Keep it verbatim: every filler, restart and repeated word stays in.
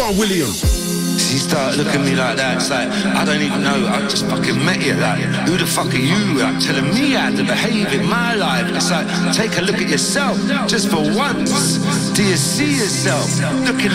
John Williams. She started looking at me like that. It's like, I don't even know. I just fucking met you. Like, who the fuck are you? Like, telling me how to behave in my life. It's like, take a look at yourself just for once. Do you see yourself looking